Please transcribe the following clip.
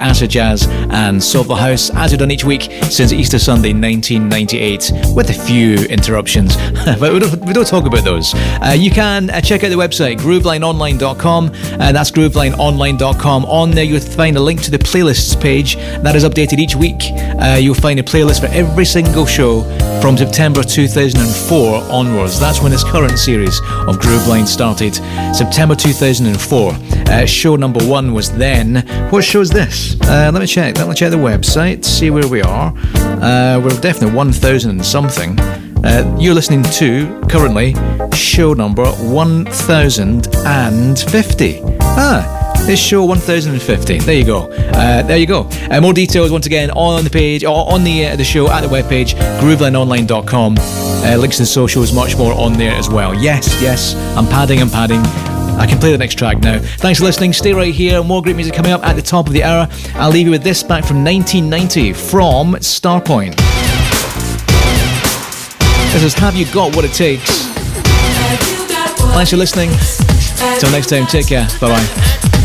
acid jazz and soulful house, as we've done each week since Easter Sunday 1998, with a few interruptions, but we don't talk about those. You can check out the website, groovelineonline.com. That's groovelineonline.com. On there you'll find a link to the playlists page that is updated each week. You'll find a playlist for every single show from September 2004 onwards. That's when this current series of Grooveline started. September 2004. Show number 1 was then. What show is this? Let me check the website, see where we are. We're definitely 1000 and something. You're listening to, currently, show number 1050. It's show 1050. There you go. More details, once again, on the page, or on the show at the webpage, groovelineonline.com. Links to the socials, much more on there as well. Yes, I'm padding. I can play the next track now. Thanks for listening. Stay right here. More great music coming up at the top of the hour. I'll leave you with this back from 1990 from Starpoint. This is Have You Got What It Takes. Thanks for listening. Till next time, take care. Bye-bye.